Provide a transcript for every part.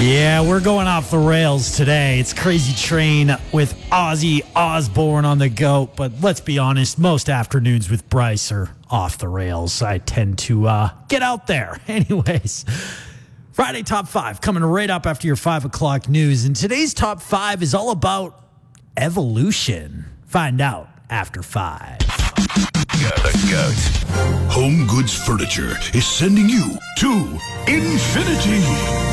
Yeah, we're going off the rails today. It's Crazy Train with Ozzy Osbourne on the GOAT. But let's be honest, most afternoons with Bryce are off the rails. I tend to get out there. Anyways, Friday Top 5 coming right up after your 5 o'clock news. And today's Top 5 is all about evolution. Find out after 5. The GOAT. Home Goods Furniture is sending you to infinity.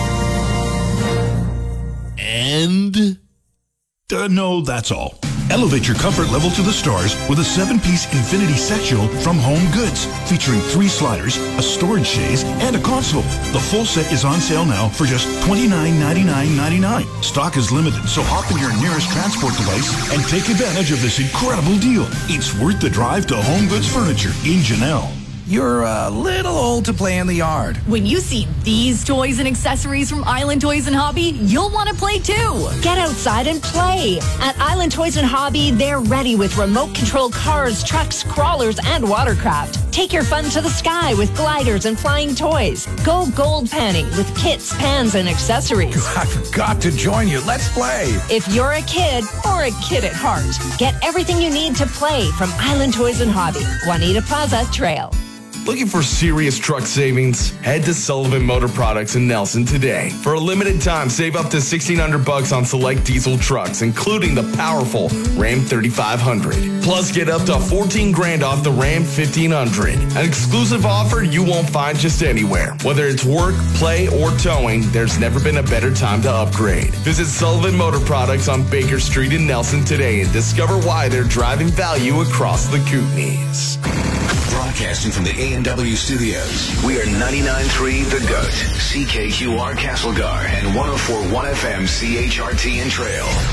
And no, that's all. Elevate your comfort level to the stars with a 7-piece Infinity Sectional from Home Goods, featuring 3 sliders, a storage chaise, and a console. The full set is on sale now for just $29.99. Stock is limited, so hop in your nearest transport device and take advantage of this incredible deal. It's worth the drive to Home Goods Furniture in Janelle. You're a little old to play in the yard. When you see these toys and accessories from Island Toys and Hobby, you'll want to play too. Get outside and play. At Island Toys and Hobby, they're ready with remote-control cars, trucks, crawlers, and watercraft. Take your fun to the sky with gliders and flying toys. Go gold panning with kits, pans, and accessories. I've got to join you. Let's play. If you're a kid or a kid at heart, get everything you need to play from Island Toys and Hobby. Juanita Plaza Trail. Looking for serious truck savings? Head to Sullivan Motor Products in Nelson today. For a limited time, save up to $1,600 on select diesel trucks, including the powerful Ram 3500. Plus, get up to $14,000 off the Ram 1500. An exclusive offer you won't find just anywhere. Whether it's work, play, or towing, there's never been a better time to upgrade. Visit Sullivan Motor Products on Baker Street in Nelson today and discover why they're driving value across the Kootenays. Broadcasting from the A&W studios, we are 99.3 The GOAT, CKQR Castlegar, and 104.1 FM CHRT in Trail.